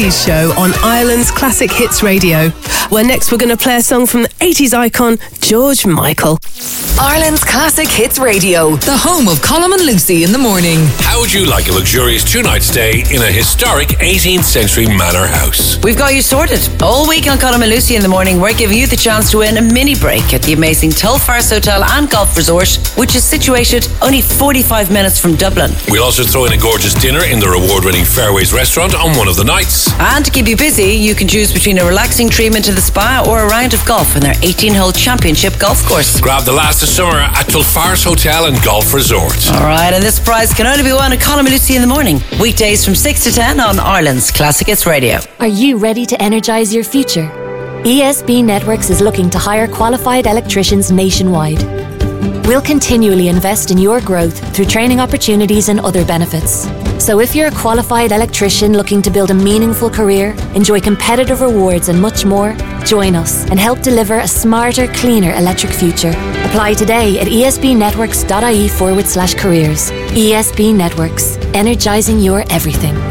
Show on Ireland's Classic Hits Radio, where next we're going to play a song from the 80s icon George Michael. Ireland's Classic Hits Radio, the home of Colm and Lucy in the morning. How would you like a luxurious 2-night stay in a historic 18th century manor house? We've got you sorted. All week on Colm and Lucy in the morning, we're giving you the chance to win a mini break at the amazing Tulfarce Hotel and Golf Resort, which is situated only 45 minutes from Dublin. We'll also throw in a gorgeous dinner in their award-winning Fairways restaurant on one of the nights. And to keep you busy, you can choose between a relaxing treatment in the spa or a round of golf in their 18-hole championship golf course. Grab the last of summer at Tulfarce Hotel and Golf Resort. Alright, and this prize can only be won at Colm and Lucy in the morning. Weekdays from 6 to 10 on Ireland's Classic Hits Radio. Are you ready to energise your future? ESB Networks is looking to hire qualified electricians nationwide. We'll continually invest in your growth through training opportunities and other benefits. So if you're a qualified electrician looking to build a meaningful career, enjoy competitive rewards and much more, join us and help deliver a smarter, cleaner electric future. Apply today at esbnetworks.ie/careers. ESB Networks, energising your everything.